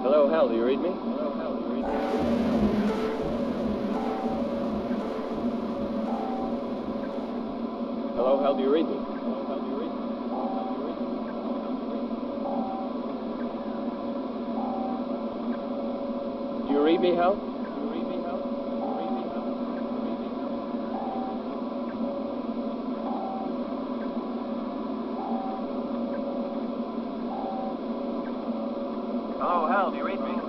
Hello, Hal, do you read me? Hello, Hal, do you read me? Hello, Hal, do you read me? Hello, Hal, do you read me? Hello, Hal, do you read me? Do you read me, Hal? Do you read me, Hal? Do you read me, Hal? Do you read me, Hal? Hello, Hal, do you read me?